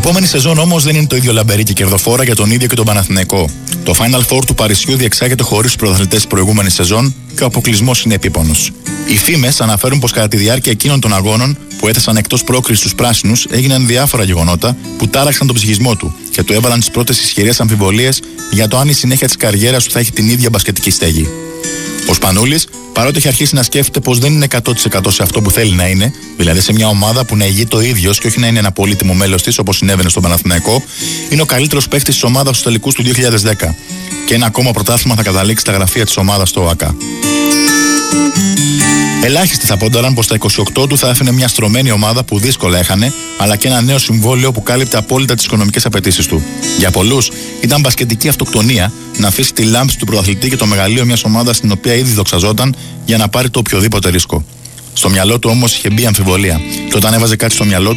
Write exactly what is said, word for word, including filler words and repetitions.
επόμενη σεζόν όμως δεν είναι το ίδιο λαμπερή και κερδοφόρα για τον ίδιο και τον Παναθηναϊκό. Το Final Four του Παρισιού διεξάγεται χωρίς τους πρωταθλητές της προηγούμενης σεζόν και ο αποκλεισμός είναι επίπονος. Οι φήμες αναφέρουν πως κατά τη διάρκεια εκείνων των αγώνων που έθεσαν εκτός πρόκρισης τους πράσινους έγιναν διάφορα γεγονότα που τάραξαν τον ψυχισμό του και του έβαλαν τις πρώτες ισχυρές αμφιβολίες για το αν η συνέχεια της καριέρας του θα έχει την ίδια μπασκετική στέγη. Ο Σπανούλης, παρότι έχει αρχίσει να σκέφτεται πως δεν είναι εκατό τοις εκατό σε αυτό που θέλει να είναι, δηλαδή σε μια ομάδα που να ηγεί το ίδιος και όχι να είναι ένα πολύτιμο μέλος της όπως συνέβαινε στον Παναθηναϊκό, είναι ο καλύτερος παίκτης της ομάδας στους τελικούς του δύο χιλιάδες δέκα. Και ένα ακόμα πρωτάθλημα θα καταλήξει στα γραφεία της ομάδας στο ΟΑΚΑ. Ελάχιστοι θα πόνταραν πως στα είκοσι οκτώ του θα έφερε μια στρωμένη ομάδα που δύσκολα έχανε, αλλά και ένα νέο συμβόλαιο που κάλυπτε απόλυτα τις οικονομικές απαιτήσεις του. Για πολλούς ήταν μπασκετική αυτοκτονία να αφήσει τη λάμψη του πρωταθλητή και το μεγαλείο μιας ομάδας στην οποία ήδη δοξαζόταν για να πάρει το οποιοδήποτε ρίσκο. Στο μυαλό του όμως είχε μπει αμφιβολία, και όταν έβαζε κάτι στο μυαλό του,